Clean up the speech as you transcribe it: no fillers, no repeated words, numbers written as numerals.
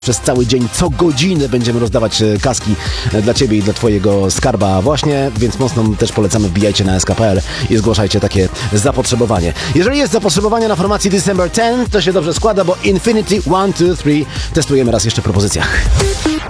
Przez cały dzień, co godzinę będziemy rozdawać kaski dla Ciebie i dla Twojego skarba właśnie, więc mocno też polecamy, wbijajcie na sk.pl i zgłaszajcie takie zapotrzebowanie. Jeżeli jest zapotrzebowanie na formacji December 10, to się dobrze składa, bo Infinity 1, 2, 3 testujemy raz jeszcze w propozycjach.